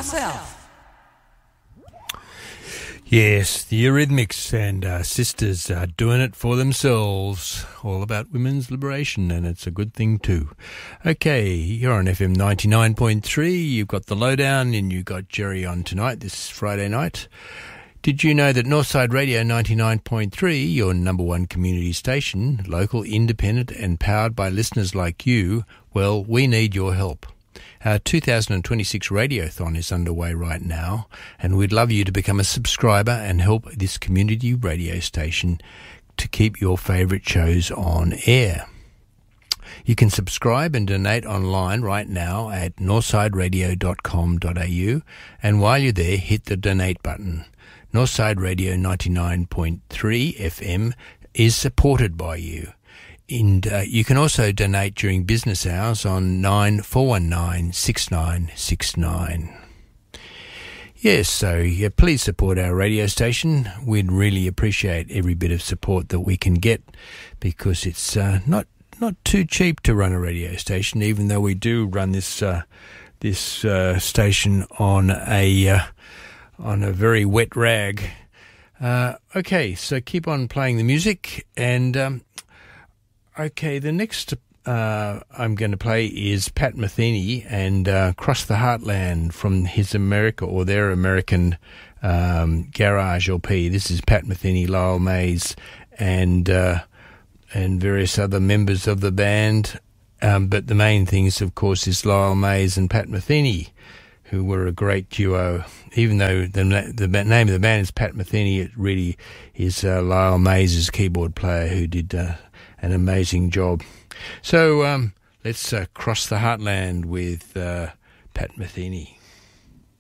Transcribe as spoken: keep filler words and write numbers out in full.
myself. Yes, the Eurythmics and uh, Sisters are doing it for themselves. All about women's liberation, and it's a good thing too. Okay, you're on F M ninety-nine point three. You've got the lowdown, and you got Jerry on tonight, this Friday night. Did you know that Northside Radio ninety-nine point three, your number one community station, local, independent, and powered by listeners like you, well, we need your help. Our two thousand twenty-six Radiothon is underway right now, and we'd love you to become a subscriber and help this community radio station to keep your favourite shows on air. You can subscribe and donate online right now at northside radio dot com dot a u, and while you're there, hit the donate button. Northside Radio ninety-nine point three F M is supported by you. And uh, you can also donate during business hours on nine four one nine six nine six nine. Yes, so yeah, please support our radio station. We'd really appreciate every bit of support that we can get, because it's uh, not not too cheap to run a radio station, even though we do run this uh, this uh, station on a uh, on a very wet rag. Uh, okay, so keep on playing the music, and um, okay, the next uh, I'm going to play is Pat Metheny and uh, Cross the Heartland from his America or their American um, Garage L P. This is Pat Metheny, Lyle Mays, and uh, and various other members of the band. Um, but the main things, of course, is Lyle Mays and Pat Metheny, who were a great duo. Even though the the name of the band is Pat Metheny, it really is uh, Lyle Mays' keyboard player who did uh, an amazing job. So um, let's uh, cross the heartland with uh, Pat Metheny.